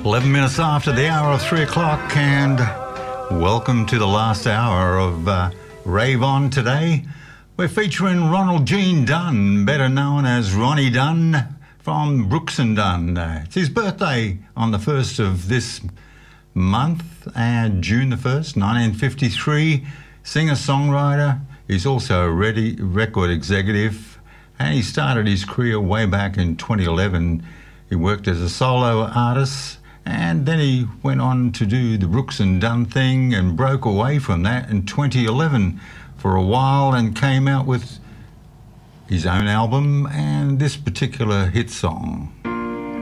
11 minutes after the hour of 3 o'clock, and welcome to the last hour of Rave On today. We're featuring Ronald Gene Dunn, better known as Ronnie Dunn from Brooks and Dunn. It's his birthday on the 1st of this month, June the 1st, 1953. Singer-songwriter. He's also a record executive, and he started his career way back in 2011. He worked as a solo artist, and then he went on to do the Brooks and Dunn thing and broke away from that in 2011 for a while and came out with his own album and this particular hit song.